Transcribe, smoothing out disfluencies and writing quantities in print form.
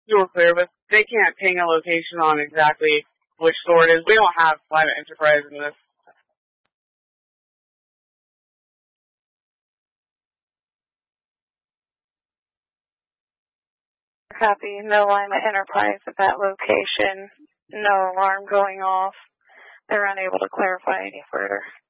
You were clear, but they can't ping a location on exactly which store it is. We don't have Climate Enterprise in this. Copy. No Climate Enterprise at that location. No alarm going off. They're unable to clarify any further.